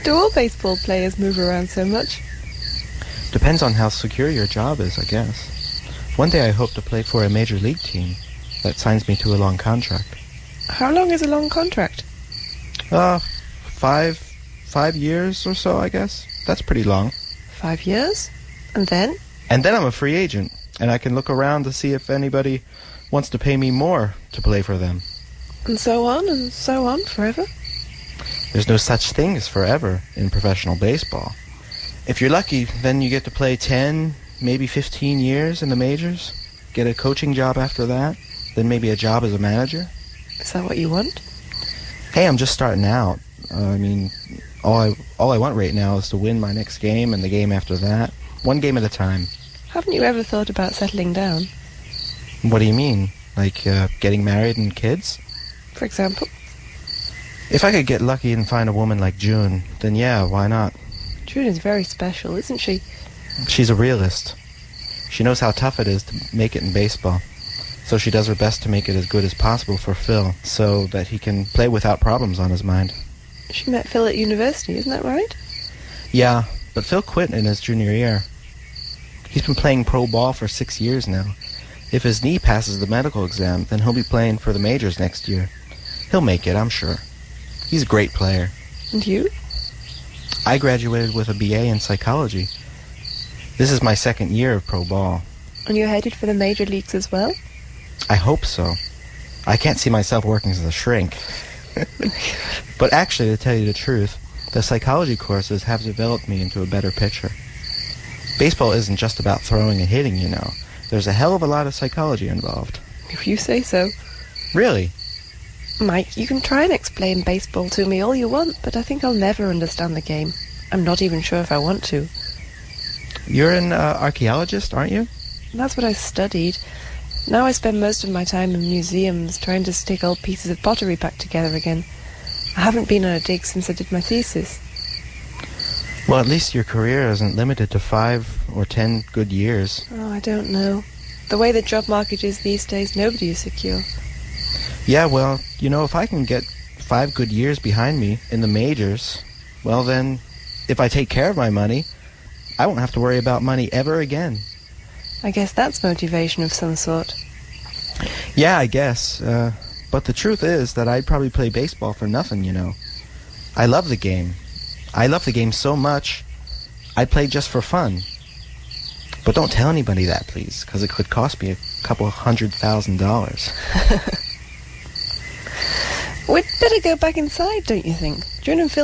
Do all baseball players move around so much? Depends on how secure your job is, I guess. One day I hope to play for a major league team that signs me to a long contract. How long is a long contract? 5 years or so, I guess. That's pretty long. 5 years? And then? And then I'm a free agent, and I can look around to see if anybody wants to pay me more to play for them. And so on, forever? There's no such thing as forever in professional baseball. If you're lucky, then you get to play 10, maybe 15 years in the majors, get a coaching job after that, then maybe a job as a manager. Is that what you want? Hey, I'm just starting out. All I want right now is to win my next game and the game after that. One game at a time. Haven't you ever thought about settling down? What do you mean? Like getting married and kids? For example? If I could get lucky and find a woman like June, then yeah, why not? June is very special, isn't she? She's a realist. She knows how tough it is to make it in baseball. So she does her best to make it as good as possible for Phil, so that he can play without problems on his mind. She met Phil at university, isn't that right? Yeah, but Phil quit in his junior year. He's been playing pro ball for 6 years now. If his knee passes the medical exam, then he'll be playing for the majors next year. He'll make it, I'm sure. He's a great player. And you? I graduated with a BA in psychology. This is my second year of pro ball. And you're headed for the major leagues as well? I hope so. I can't see myself working as a shrink. But actually, to tell you the truth, the psychology courses have developed me into a better pitcher. Baseball isn't just about throwing and hitting, you know. There's a hell of a lot of psychology involved. If you say so. Really? Mike, you can try and explain baseball to me all you want, but I think I'll never understand the game. I'm not even sure if I want to. You're an archaeologist, aren't you? That's what I studied. Now I spend most of my time in museums trying to stick old pieces of pottery back together again. I haven't been on a dig since I did my thesis. Well, at least your career isn't limited to 5 or 10 good years. Oh, I don't know. The way the job market is these days, nobody is secure. Yeah, well, you know, if I can get 5 good years behind me in the majors, well then, if I take care of my money, I won't have to worry about money ever again. I guess that's motivation of some sort. Yeah, I guess. But the truth is that I'd probably play baseball for nothing, you know. I love the game. I love the game so much, I'd play just for fun. But don't tell anybody that, please, because it could cost me $200,000. We'd better go back inside, don't you think? June and Phil